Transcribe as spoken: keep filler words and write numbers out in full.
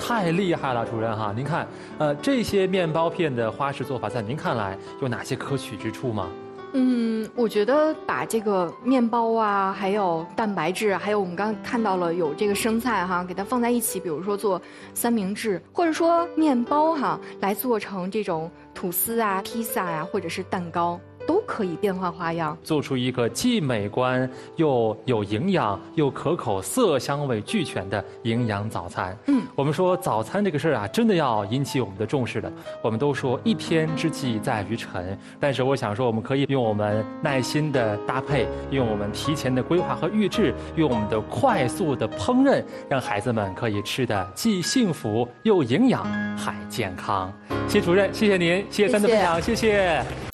太厉害了，主任哈！您看，呃，这些面包片的花式做法，在您看来有哪些可取之处吗？ 嗯，我觉得把这个面包啊，还有蛋白质，还有我们刚刚看到了有这个生菜哈，给它放在一起，比如说做三明治，或者说面包哈，来做成这种吐司啊、披萨呀、啊，或者是蛋糕。都可以变换花样， 做出一个既美观又有营养又可口、色香味俱全的营养早餐。嗯，我们说早餐这个事儿啊，真的要引起我们的重视的。我们都说一天之计在于晨，但是我想说，我们可以用我们耐心的搭配，用我们提前的规划和预制，用我们的快速的烹饪，让孩子们可以吃的既幸福又营养还健康。谢主任，谢谢您，谢谢三的分享，谢谢。谢谢